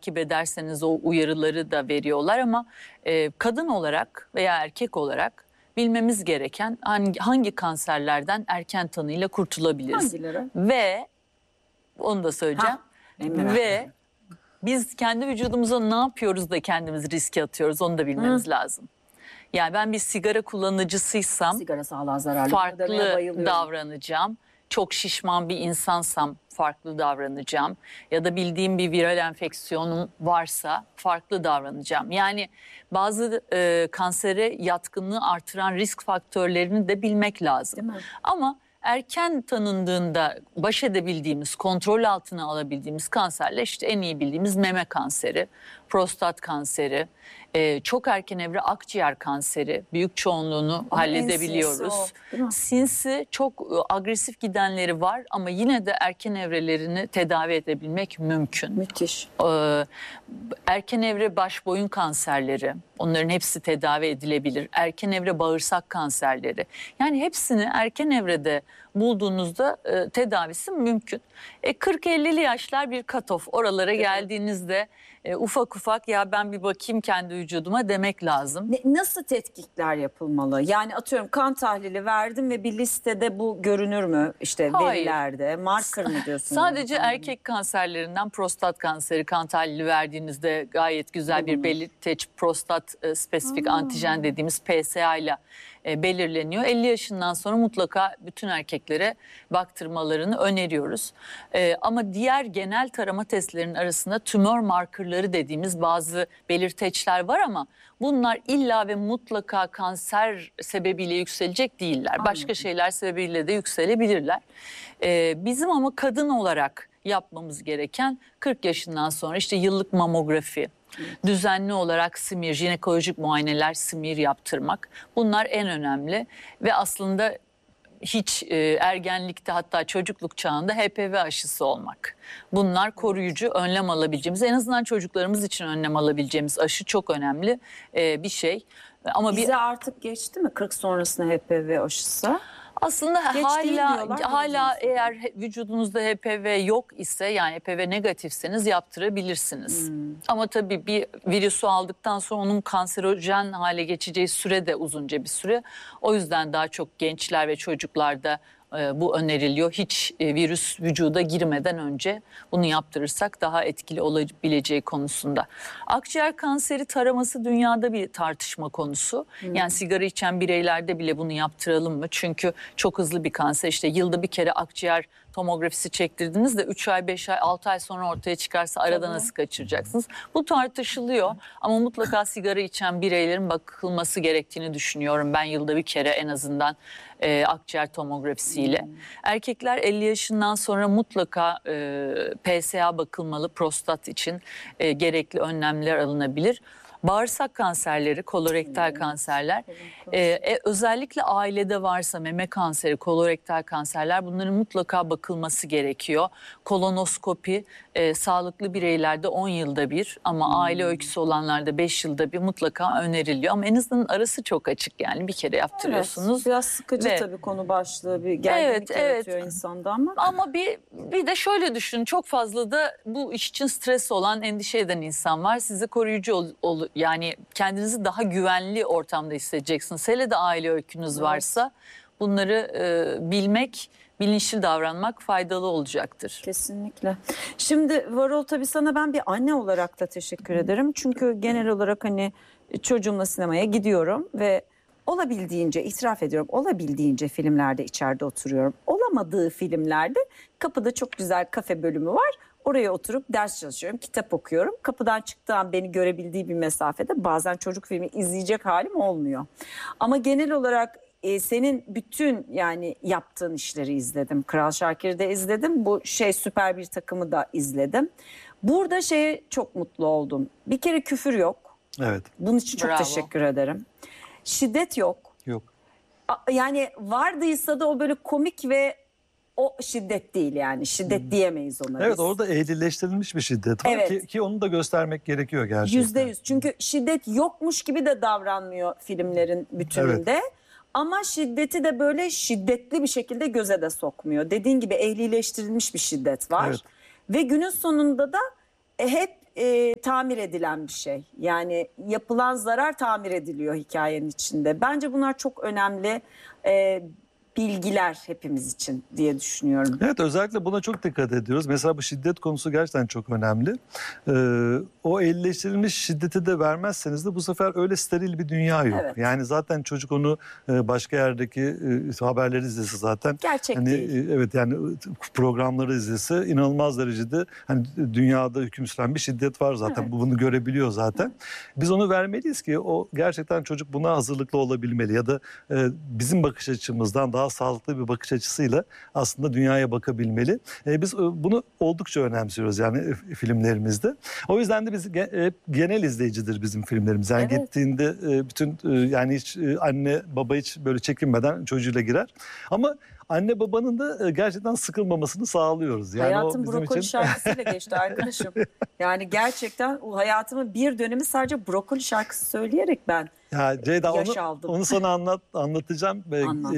takip ederseniz o uyarıları da veriyorlar ama kadın olarak veya erkek olarak bilmemiz gereken hangi kanserlerden erken tanıyla kurtulabiliriz. Hangileri? Ve onu da söyleyeceğim. Ve biz kendi vücudumuza ne yapıyoruz da kendimizi riske atıyoruz, onu da bilmemiz lazım. Yani ben bir sigara kullanıcısıysam sigara sağlığa zararlı, farklı davranacağım. Çok şişman bir insansam farklı davranacağım. Ya da bildiğim bir viral enfeksiyonum varsa farklı davranacağım. Yani bazı kansere yatkınlığı artıran risk faktörlerini de bilmek lazım. Ama erken tanındığında baş edebildiğimiz, kontrol altına alabildiğimiz kanserler işte en iyi bildiğimiz meme kanseri, prostat kanseri, çok erken evre akciğer kanseri, büyük çoğunluğunu halledebiliyoruz. Sinsi çok agresif gidenleri var ama yine de erken evrelerini tedavi edebilmek mümkün. Müthiş. Erken evre baş boyun kanserleri, onların hepsi tedavi edilebilir. Erken evre bağırsak kanserleri, yani hepsini erken evrede bulduğunuzda tedavisi mümkün. 40-50'li yaşlar bir cutoff, oralara geldiğinizde ufak ufak ya ben bir bakayım kendi vücuduma demek lazım. Nasıl tetkikler yapılmalı? Yani atıyorum kan tahlili verdim ve bir listede bu görünür mü? İşte verilerde, marker mı diyorsunuz? Sadece erkek kanserlerinden prostat kanseri kan tahlili verdiğinizde gayet güzel bir belirteç, prostat spesifik antijen dediğimiz PSA ile belirleniyor. 50 yaşından sonra mutlaka bütün erkeklere baktırmalarını öneriyoruz. Ama diğer genel tarama testlerinin arasında tümör markerları dediğimiz bazı belirteçler var ama bunlar illa ve mutlaka kanser sebebiyle yükselecek değiller. Anladım. Başka şeyler sebebiyle de yükselebilirler. Bizim ama kadın olarak yapmamız gereken 40 yaşından sonra işte yıllık mamografi, düzenli olarak simir, jinekolojik muayeneler, simir yaptırmak, bunlar en önemli ve aslında hiç ergenlikte hatta çocukluk çağında HPV aşısı olmak. Bunlar koruyucu önlem alabileceğimiz, en azından çocuklarımız için önlem alabileceğimiz aşı çok önemli bir şey. Ama bize artık geçti mi 40 sonrasında HPV aşısı? Aslında hala eğer vücudunuzda HPV yok ise, yani HPV negatifseniz yaptırabilirsiniz. Ama tabii bir virüsü aldıktan sonra onun kanserojen hale geçeceği süre de uzunca bir süre. O yüzden daha çok gençler ve çocuklarda bu öneriliyor. Hiç virüs vücuda girmeden önce bunu yaptırırsak daha etkili olabileceği konusunda. Akciğer kanseri taraması dünyada bir tartışma konusu. Yani sigara içen bireylerde bile bunu yaptıralım mı? Çünkü çok hızlı bir kanser. İşte yılda bir kere akciğer tomografisi çektirdiniz de 3 ay, 5 ay, 6 ay sonra ortaya çıkarsa arada nasıl kaçıracaksınız? Bu tartışılıyor ama mutlaka sigara içen bireylerin bakılması gerektiğini düşünüyorum. Ben yılda bir kere en azından akciğer tomografisiyle. Erkekler 50 yaşından sonra mutlaka PSA bakılmalı, prostat için gerekli önlemler alınabilir. Bağırsak kanserleri, kolorektal kanserler, özellikle ailede varsa meme kanseri, kolorektal kanserler, bunların mutlaka bakılması gerekiyor. Kolonoskopi sağlıklı bireylerde 10 yılda bir ama aile öyküsü olanlarda 5 yılda bir mutlaka öneriliyor. Ama en azından arası çok açık, yani bir kere yaptırıyorsunuz. Evet, biraz sıkıcı tabii konu başlığı, bir gerginlik yaratıyor insanda ama. Ama bir de şöyle düşünün, çok fazla da bu iş için stres olan, endişe eden insan var. Size koruyucu yani kendinizi daha güvenli ortamda hissedeceksiniz. Hele de aile öykünüz varsa bunları bilmek, bilinçli davranmak faydalı olacaktır. Kesinlikle. Şimdi Varol, tabii sana ben bir anne olarak da teşekkür ederim. Çünkü genel olarak hani çocuğumla sinemaya gidiyorum ve olabildiğince, itiraf ediyorum, olabildiğince filmlerde içeride oturuyorum. Olamadığı filmlerde kapıda çok güzel kafe bölümü var. Oraya oturup ders çalışıyorum, kitap okuyorum. Kapıdan çıktığım beni görebildiği bir mesafede bazen çocuk filmi izleyecek halim olmuyor. Ama genel olarak senin bütün yani yaptığın işleri izledim. Kral Şakir'i de izledim. Bu Süper Bir Takım'ı da izledim. Burada çok mutlu oldum. Bir kere küfür yok. Evet. Bunun için çok teşekkür ederim. Şiddet yok. Yok. Yani vardıysa da o böyle komik ve o şiddet değil, yani şiddet diyemeyiz ona. Evet, orada ehlileştirilmiş bir şiddet var, evet. ki onu da göstermek gerekiyor gerçekten. %100, çünkü şiddet yokmuş gibi de davranmıyor filmlerin bütününde. Evet. Ama şiddeti de böyle şiddetli bir şekilde göze de sokmuyor. Dediğin gibi ehlileştirilmiş bir şiddet var. Evet. Ve günün sonunda da hep tamir edilen bir şey. Yani yapılan zarar tamir ediliyor hikayenin içinde. Bence bunlar çok önemli bilgiler hepimiz için diye düşünüyorum. Evet, özellikle buna çok dikkat ediyoruz. Mesela bu şiddet konusu gerçekten çok önemli. O elleştirilmiş şiddeti de vermezseniz de bu sefer öyle steril bir dünya yok. Evet. Yani zaten çocuk onu başka yerdeki haberleri izlese zaten. Gerçek hani, değil. Evet, yani programları izlese inanılmaz derecede hani dünyada hüküm süren bir şiddet var zaten. Evet. Bunu görebiliyor zaten. Biz onu vermeliyiz ki o gerçekten çocuk buna hazırlıklı olabilmeli. Ya da bizim bakış açımızdan daha sağlıklı bir bakış açısıyla aslında dünyaya bakabilmeli. Biz bunu oldukça önemsiyoruz yani filmlerimizde. O yüzden de biz genel izleyicidir bizim filmlerimiz. Yani Evet. gittiğinde bütün yani hiç anne baba hiç böyle çekinmeden çocuğuyla girer. Ama anne babanın da gerçekten sıkılmamasını sağlıyoruz. Yani Hayatım o bizim brokoli için... şarkısıyla geçti arkadaşım. Yani gerçekten o hayatımın bir dönemi sadece brokoli şarkısı söyleyerek ben Ya Ceyda, yaş aldım. onu sana anlatacağım. Anlat.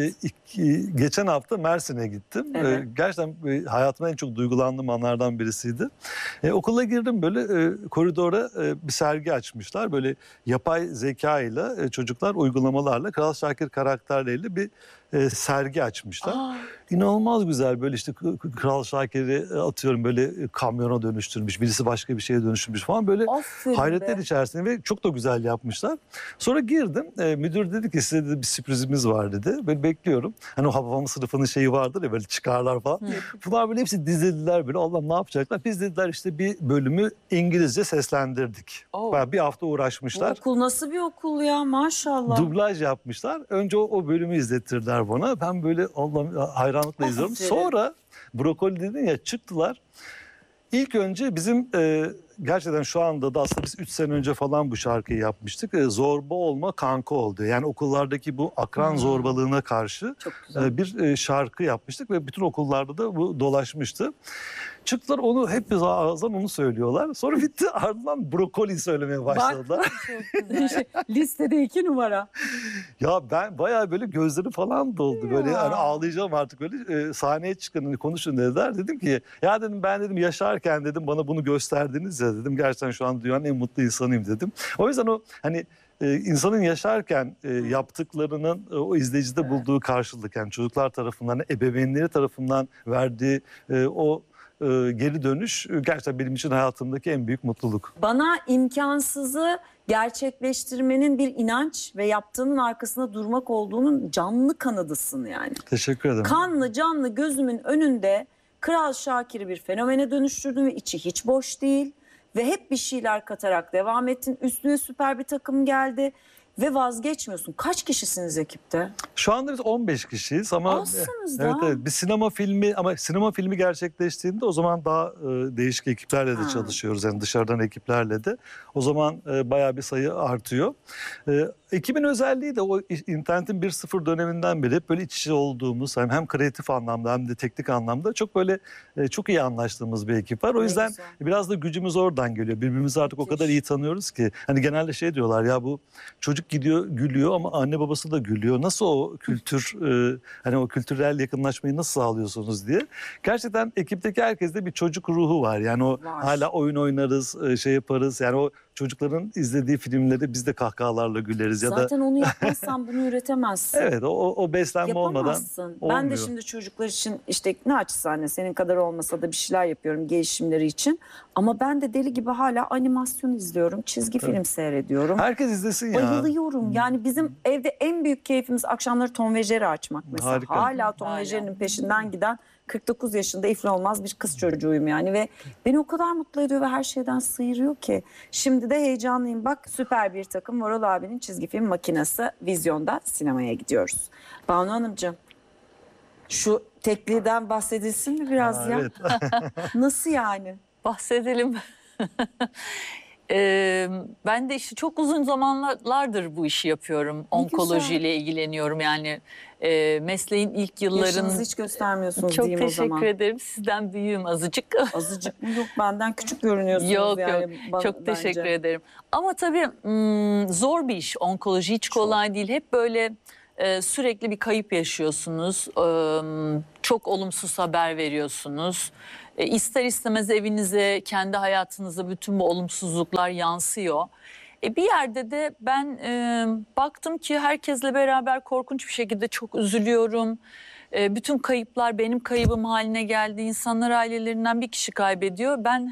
Geçen hafta Mersin'e gittim. Evet. Gerçekten hayatımda en çok duygulandığım anlardan birisiydi. Okula girdim, böyle koridora bir sergi açmışlar. Böyle yapay zeka ile çocuklar uygulamalarla Kral Şakir karakterleriyle bir sergi açmışlar. İnanılmaz güzel, böyle işte Kral Şakir'i atıyorum böyle kamyona dönüştürmüş. Birisi başka bir şeye dönüştürmüş falan, böyle Aferin hayretler be. içerisinde ve çok da güzel yapmışlar. Sonra girdim. Müdür dedi ki size de bir sürprizimiz var dedi. Böyle bekliyorum. Hani o Hababam sınıfının şeyi vardır ya, böyle çıkarlar falan. Bunlar böyle hepsi dizildiler böyle. Allah'ım ne yapacaklar? Biz dediler işte bir bölümü İngilizce seslendirdik. Bayağı bir hafta Bu uğraşmışlar. okul nasıl bir okul ya, maşallah. Dublaj yapmışlar. Önce o bölümü izlettirdiler bana. Ben böyle Allah'ım hayranlıkla izliyorum. Aferin. Sonra brokoli dedin ya, çıktılar. İlk önce bizim gerçekten şu anda da aslında biz 3 sene önce falan bu şarkıyı yapmıştık. Zorba olma kanka oldu. Yani okullardaki bu akran zorbalığına karşı Çok güzel. bir şarkı yapmıştık ve bütün okullarda da bu dolaşmıştı. Çıktılar, onu hep biz ağızdan onu söylüyorlar. Sonra bitti, ardından brokoli söylemeye başladılar. Listede 2 numara. Ya ben bayağı böyle gözleri falan doldu. Böyle Ya. hani ağlayacağım artık, böyle sahneye çıkın hani konuşun dediler. Dedim ki ya dedim, ben dedim yaşarken dedim bana bunu gösterdiniz ya dedim. Gerçekten şu an dünyanın en mutlu insanıyım dedim. O yüzden o hani insanın yaşarken yaptıklarının o izleyicide bulduğu karşılık, yani çocuklar tarafından, ebeveynleri tarafından verdiği o geri dönüş gerçekten benim için hayatımdaki en büyük mutluluk. Bana imkansızı gerçekleştirmenin bir inanç ve yaptığının arkasında durmak olduğunun canlı kanıdısın yani. Teşekkür ederim. Kanlı canlı gözümün önünde Kral Şakir'i bir fenomene dönüştürdün ve içi hiç boş değil. Ve hep bir şeyler katarak devam ettin. Üstüne süper bir takım geldi ve vazgeçmiyorsun. Kaç kişisiniz ekipte? Şu anda biz 15 kişiyiz ama Azsınız evet, da. evet, bir sinema filmi, ama sinema filmi gerçekleştiğinde o zaman daha değişik ekiplerle de Ha. çalışıyoruz. Yani dışarıdan ekiplerle de. O zaman bayağı bir sayı artıyor. Ekibin özelliği de o internetin 1.0 döneminden beri hep böyle iç içe olduğumuz, hem kreatif anlamda hem de teknik anlamda çok böyle çok iyi anlaştığımız bir ekip var. O Ne yüzden güzel. biraz da gücümüz oradan geliyor. Birbirimizi artık o Müthiş. kadar iyi tanıyoruz ki. Hani genelde şey diyorlar ya, bu çocuk gidiyor gülüyor ama anne babası da gülüyor. Nasıl o kültür hani o kültürel yakınlaşmayı nasıl sağlıyorsunuz diye. Gerçekten ekipteki herkeste bir çocuk ruhu var. Yani o Var. hala oyun oynarız, şey yaparız. Yani o çocukların izlediği filmleri biz de kahkahalarla güleriz ya da Zaten onu yapmazsan bunu üretemezsin. evet, o beslenme olmadan Yapamazsın. olmuyor. Ben de şimdi çocuklar için işte naçizane senin kadar olmasa da bir şeyler yapıyorum gelişimleri için. Ama ben de deli gibi hala animasyon izliyorum, çizgi film seyrediyorum. Herkes izlesin ya. Bayılıyorum. Yani bizim evde en büyük keyfimiz akşamları Tom ve Jerry açmak mesela. Harika. Hala Tom ve Jerry'nin peşinden giden 49 yaşında iflah olmaz bir kız çocuğuyum yani ve beni o kadar mutlu ediyor ve her şeyden sıyırıyor ki. Şimdi de heyecanlıyım. Bak, süper bir takım Varol abinin çizgi film Makinası vizyonda sinemaya gidiyoruz. Banu Hanımcığım, şu tekliden bahsedilsin mi biraz ya? Evet. Nasıl yani? Bahsedelim. Ben de işte çok uzun zamanlardır bu işi yapıyorum. Onkolojiyle ilgileniyorum. Yani mesleğin ilk yılların... Yaşınızı hiç göstermiyorsunuz Çok diyeyim o zaman. teşekkür ederim. Sizden büyüğüm azıcık. Azıcık mı? Yok, benden küçük görünüyorsunuz Yok yani. yok. Çok Bence. teşekkür ederim. Ama tabii zor bir iş. Onkoloji hiç kolay değil. Hep böyle sürekli bir kayıp yaşıyorsunuz. çok olumsuz haber veriyorsunuz. İster istemez evinize, kendi hayatınıza bütün bu olumsuzluklar yansıyor. Bir yerde de ben baktım ki herkesle beraber korkunç bir şekilde çok üzülüyorum. Bütün kayıplar benim kaybım haline geldi. İnsanlar ailelerinden bir kişi kaybediyor. Ben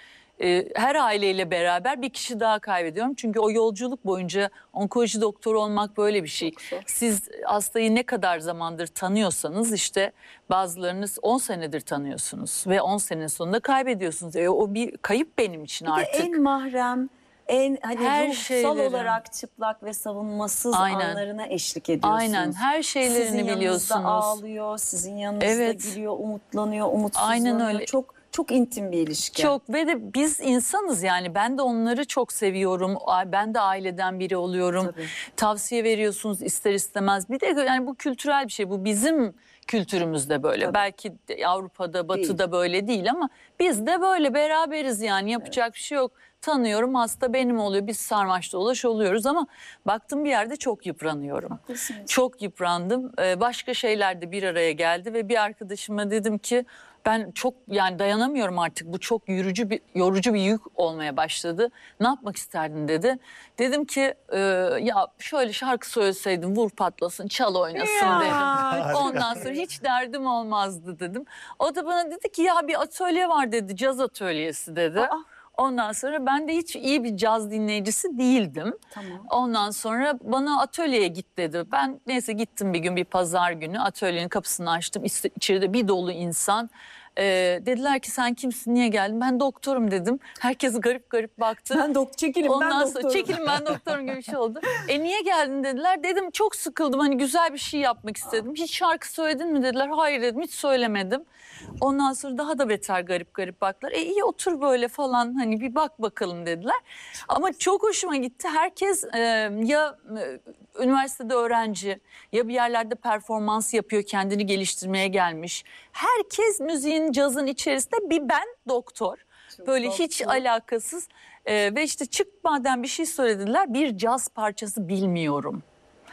her aileyle beraber bir kişi daha kaybediyorum. Çünkü o yolculuk boyunca onkoloji doktoru olmak böyle bir şey. Siz hastayı ne kadar zamandır tanıyorsanız işte bazılarınız 10 senedir tanıyorsunuz ve 10 senenin sonunda kaybediyorsunuz. O bir kayıp benim için Bir de artık. en mahrem, en hani Her ruhsal şeylerin. olarak çıplak ve savunmasız Aynen. anlarına eşlik ediyorsunuz. Aynen, her şeylerini sizin biliyorsunuz. yanınızda ağlıyor, sizin yanınızda Evet. gülüyor, umutlanıyor, umutsuzlanıyor. Aynen öyle. Çok intim bir ilişki. Çok ve de biz insanız yani ben de onları çok seviyorum. Ben de aileden biri oluyorum. Tabii. Tavsiye veriyorsunuz ister istemez. Bir de yani bu kültürel bir şey. Bu bizim kültürümüzde böyle. Tabii. Belki Avrupa'da, Batı'da böyle değil ama biz de böyle beraberiz yani yapacak bir şey yok. Tanıyorum hasta benim oluyor. Biz sarmaş dolaş oluyoruz ama baktım bir yerde çok yıpranıyorum. Haklısınız. Çok yıprandım. Başka şeyler de bir araya geldi ve bir arkadaşıma dedim ki ben çok yani dayanamıyorum artık. Bu çok yorucu bir yük olmaya başladı. Ne yapmak isterdin dedi. Dedim ki ya şöyle şarkı söyleseydim vur patlasın çal oynasın dedim. Ondan sonra hiç derdim olmazdı dedim. O da bana dedi ki ya bir atölye var dedi. Caz atölyesi dedi. Ondan sonra ben de hiç iyi bir caz dinleyicisi değildim. Tamam. Ondan sonra bana atölyeye git dedi. Ben neyse gittim bir gün bir pazar günü atölyenin kapısını açtım. İçeride bir dolu insan. Dediler ki sen kimsin niye geldin? Ben doktorum dedim. Herkes garip garip baktı. Çekilin ben Ondan doktorum. sonra çekilin ben doktorum gibi bir şey oldu. Niye geldin dediler. Dedim çok sıkıldım hani güzel bir şey yapmak istedim. Hiç şarkı söyledin mi dediler. Hayır dedim hiç söylemedim. Ondan sonra daha da beter garip garip baktılar. İyi otur böyle falan hani bir bak bakalım dediler. Ama çok hoşuma gitti. Herkes ya üniversitede öğrenci ya bir yerlerde performans yapıyor kendini geliştirmeye gelmiş. Herkes müziğin cazın içerisinde bir ben doktor. Çok Böyle tatlı. hiç alakasız ve işte çık madem bir şey söylediler bir caz parçası bilmiyorum.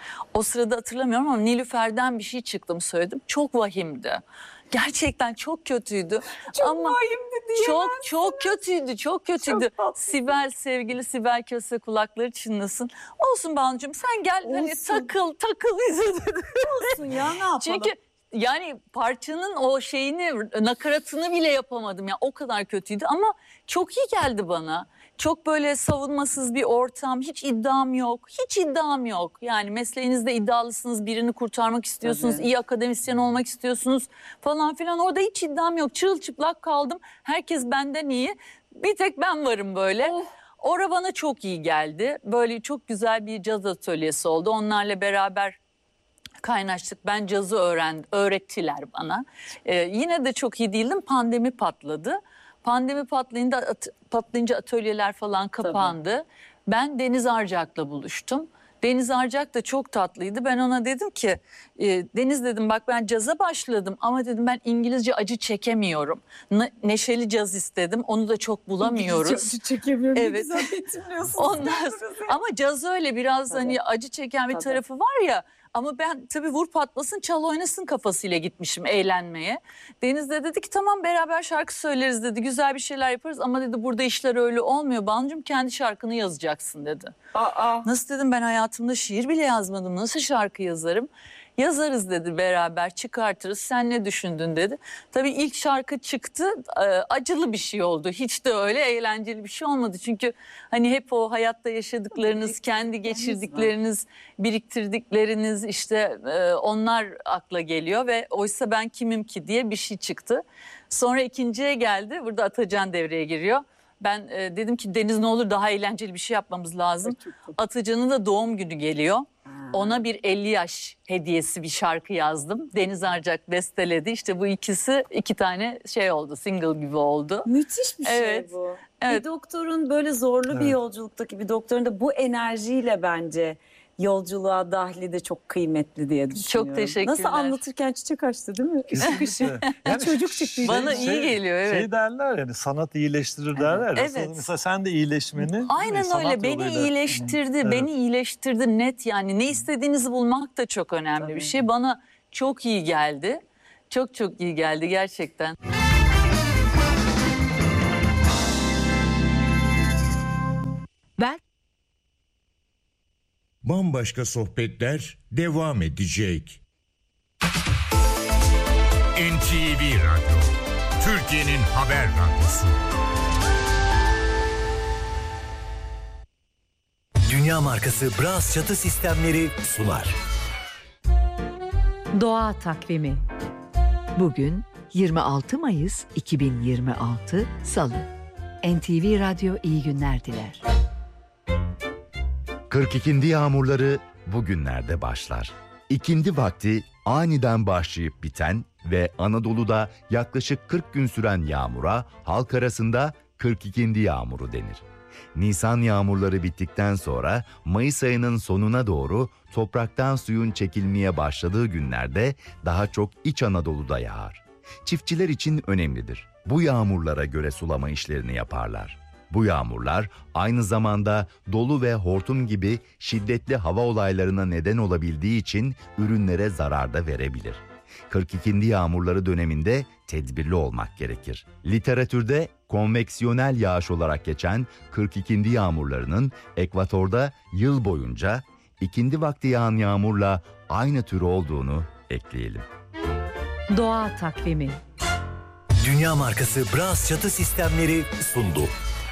O sırada hatırlamıyorum ama Nilüfer'den bir şey çıktım söyledim. Çok vahimdi. Gerçekten çok kötüydü. Ama çok kötüydü. Çok kötüydü. Çok Sevgili Sibel Köse kulakları çınlasın. Olsun Banu'cum sen gel hani takıl bize dedi. Olsun ya ne yapalım. Çünkü yani parçanın o şeyini nakaratını bile yapamadım ya o kadar kötüydü ama çok iyi geldi bana. Çok böyle savunmasız bir ortam, hiç iddiam yok, hiç iddiam yok. Yani mesleğinizde iddialısınız, birini kurtarmak istiyorsunuz, Tabii. iyi akademisyen olmak istiyorsunuz falan filan. Orada hiç iddiam yok, çırılçıplak kaldım. Herkes benden iyi, bir tek ben varım böyle. Orada bana çok iyi geldi. Böyle çok güzel bir caz atölyesi oldu. Onlarla beraber kaynaştık. Ben cazı öğrettiler bana. Yine de çok iyi değildim. Pandemi patladı. Pandemi patlayınca atölyeler falan kapandı. Tabii. Ben Deniz Arcak'la buluştum. Deniz Arcak da çok tatlıydı. Ben ona dedim ki Deniz dedim bak ben caza başladım ama dedim ben İngilizce acı çekemiyorum. Neşeli caz istedim. Onu da çok bulamıyoruz. Acı çekemiyorum. Evet. Ama caz öyle biraz tabii. Hani acı çeken bir tabii. Tarafı var ya. Ama ben tabii vur patlasın çal oynasın kafasıyla gitmişim eğlenmeye. Deniz de dedi ki tamam beraber şarkı söyleriz dedi. Güzel bir şeyler yaparız ama dedi burada işler öyle olmuyor. Banu'cum kendi şarkını yazacaksın dedi. Nasıl dedim ben hayatımda şiir bile yazmadım. Nasıl şarkı yazarım? Yazarız dedi beraber çıkartırız. Sen ne düşündün dedi. Tabii ilk şarkı çıktı acılı bir şey oldu. Hiç de öyle eğlenceli bir şey olmadı. Çünkü hani hep o hayatta yaşadıklarınız, kendi geçirdikleriniz, biriktirdikleriniz işte onlar akla geliyor. Ve oysa ben kimim ki diye bir şey çıktı. Sonra ikinciye geldi. Burada Atacan devreye giriyor. Ben dedim ki Deniz ne olur daha eğlenceli bir şey yapmamız lazım. Atacan'ın da doğum günü geliyor. Ona bir 50 yaş hediyesi bir şarkı yazdım. Deniz Arcak besteledi. İşte bu ikisi iki tane şey oldu. Single gibi oldu. Müthiş bir şey bu. Evet. Bir doktorun böyle zorlu bir yolculuktaki bir doktorun da bu enerjiyle bence yolculuğa dahili de çok kıymetli diye düşünüyorum. Çok teşekkürler. Nasıl anlatırken çiçek açtı değil mi? Yani çocuk çıktı. Bana iyi geliyor evet. Şey derler yani sanat iyileştirir derler. Evet. Mesela sen de iyileşmeni. Aynen öyle beni iyileştirdi. Evet. Beni iyileştirdi net yani ne istediğinizi bulmak da çok önemli bir şey. Bana çok iyi geldi. Çok çok iyi geldi gerçekten. Bambaşka sohbetler devam edecek. NTV Radyo, Türkiye'nin haber radyosu. Dünya markası Bras çatı sistemleri sunar. Doğa takvimi. Bugün 26 Mayıs 2026 Salı. NTV Radyo iyi günler diler. 42. yağmurları bugünlerde başlar. İkindi vakti aniden başlayıp biten ve Anadolu'da yaklaşık 40 gün süren yağmura halk arasında 42. yağmuru denir. Nisan yağmurları bittikten sonra Mayıs ayının sonuna doğru topraktan suyun çekilmeye başladığı günlerde daha çok İç Anadolu'da yağar. Çiftçiler için önemlidir. Bu yağmurlara göre sulama işlerini yaparlar. Bu yağmurlar aynı zamanda dolu ve hortum gibi şiddetli hava olaylarına neden olabildiği için ürünlere zarar da verebilir. 42. yağmurları döneminde tedbirli olmak gerekir. Literatürde konveksiyonel yağış olarak geçen 42. yağmurlarının ekvatorda yıl boyunca ikindi vakti yağan yağmurla aynı tür olduğunu ekleyelim. Doğa takvimi. Dünya markası Bras çatı sistemleri sundu.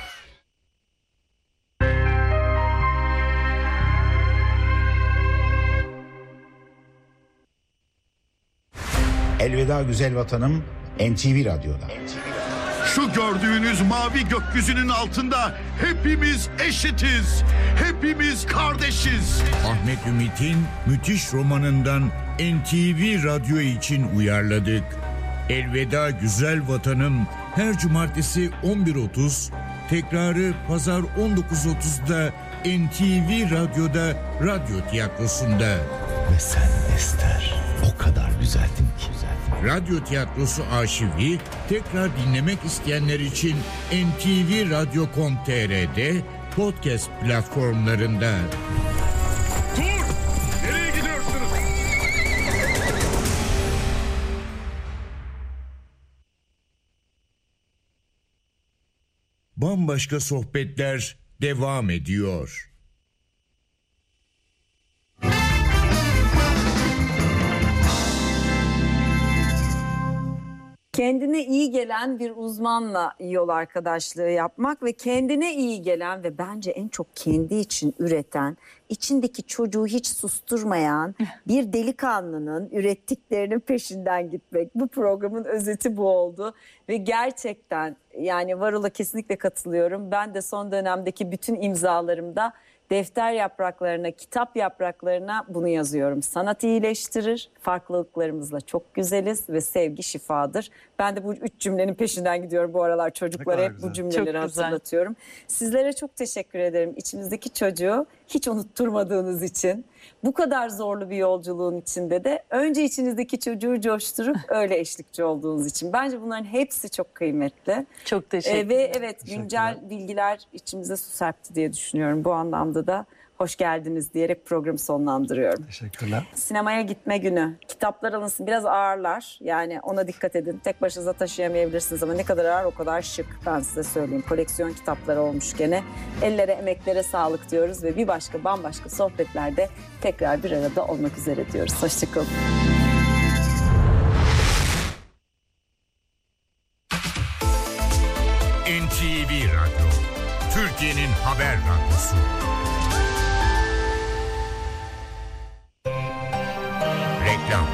Elveda güzel vatanım, NTV Radyo'da. Şu gördüğünüz mavi gökyüzünün altında hepimiz eşitiz. Hepimiz kardeşiz. Ahmet Ümit'in müthiş romanından NTV Radyo için uyarladık. Elveda güzel vatanım her cumartesi 11.30, tekrarı pazar 19.30'da NTV Radyo'da Radyo Tiyatrosu'nda. Ve sen Ester o kadar güzeldin ki. Radyo Tiyatrosu arşivi tekrar dinlemek isteyenler için ntvradyo.com.tr'de podcast platformlarında. Dur! Nereye gidiyorsunuz? Bambaşka sohbetler devam ediyor. Kendine iyi gelen bir uzmanla yol arkadaşlığı yapmak ve kendine iyi gelen ve bence en çok kendi için üreten, içindeki çocuğu hiç susturmayan bir delikanlının ürettiklerinin peşinden gitmek. Bu programın özeti bu oldu ve gerçekten yani Varol'a kesinlikle katılıyorum. Ben de son dönemdeki bütün imzalarımda defter yapraklarına, kitap yapraklarına bunu yazıyorum. Sanat iyileştirir, farklılıklarımızla çok güzeliz ve sevgi şifadır. Ben de bu 3 cümlenin peşinden gidiyorum bu aralar, çocuklara hep bu cümleleri hatırlatıyorum. Sizlere çok teşekkür ederim. İçimizdeki çocuğu hiç unutturmadığınız için. Bu kadar zorlu bir yolculuğun içinde de önce içinizdeki çocuğu coşturup öyle eşlikçi olduğunuz için. Bence bunların hepsi çok kıymetli. Çok teşekkür ederim. Ve evet, güncel bilgiler içimize su serpti diye düşünüyorum. Bu anlamda da hoş geldiniz diyerek programı sonlandırıyorum. Teşekkürler. Sinemaya gitme günü. Kitaplar alınsın. Biraz ağırlar. Yani ona dikkat edin. Tek başınıza taşıyamayabilirsiniz ama ne kadar ağır o kadar şık. Ben size söyleyeyim. Koleksiyon kitapları olmuş gene. Ellere, emeklere sağlık diyoruz ve bir başka bambaşka sohbetlerde tekrar bir arada olmak üzere diyoruz. Hoşçakalın. NTV Radyo, Türkiye'nin haber radyosu. Reklam.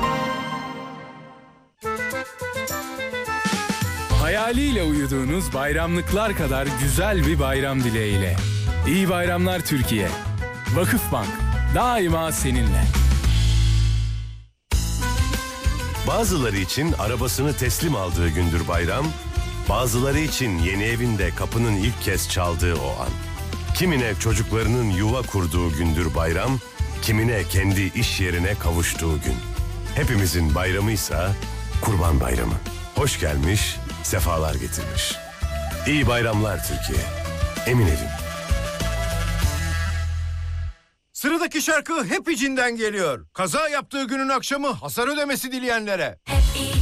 Hayaliyle uyuduğunuz bayramlıklar kadar güzel bir bayram dileğiyle. İyi bayramlar Türkiye. Vakıfbank daima seninle. Bazıları için arabasını teslim aldığı gündür bayram, bazıları için yeni evinde kapının ilk kez çaldığı o an. Kimine çocuklarının yuva kurduğu gündür bayram, kimine kendi iş yerine kavuştuğu gün. Hepimizin bayramıysa Kurban Bayramı. Hoş gelmiş, sefalar getirmiş. İyi bayramlar Türkiye. Emin evim. Sıradaki şarkı hep içinden geliyor. Kaza yaptığı günün akşamı hasar ödemesi dileyenlere. Hep iyi